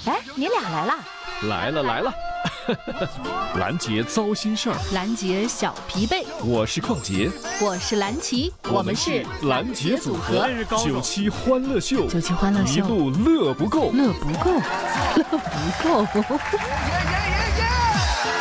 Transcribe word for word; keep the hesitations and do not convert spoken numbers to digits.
哎，你俩来啦？ 来了来了。兰杰糟心事儿， 兰杰小疲惫。 我是邝杰， 我是蓝琪，我们是兰杰组合。九七欢乐秀， 九七欢乐秀， 一路乐不够， 乐不够，乐不够。